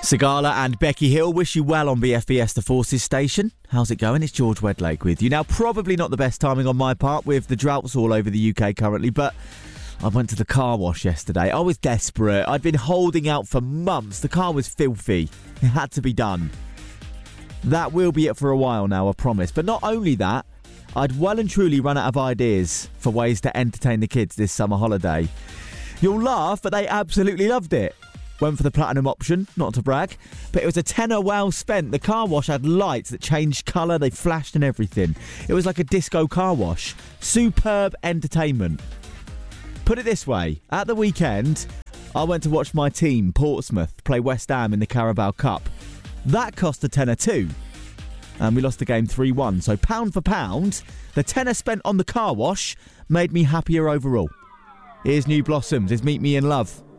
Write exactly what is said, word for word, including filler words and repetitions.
Sigala and Becky Hill wish you well on B F B S The Forces station. How's it going? It's George Wedlake with you. Now, probably not the best timing on my part with the droughts all over the U K currently, but I went to the car wash yesterday. I was desperate. I'd been holding out for months. The car was filthy. It had to be done. That will be it for a while now, I promise. But not only that, I'd well and truly run out of ideas for ways to entertain the kids this summer holiday. You'll laugh, but they absolutely loved it. Went for the platinum option, not to brag, but it was a tenner well spent. The car wash had lights that changed colour, they flashed and everything. It was like a disco car wash. Superb entertainment. Put it this way, at the weekend, I went to watch my team, Portsmouth, play West Ham in the Carabao Cup. That cost a tenner too. And we lost the game three one. So pound for pound, the tenner spent on the car wash made me happier overall. Here's New Blossoms. It's Meet Me in Love.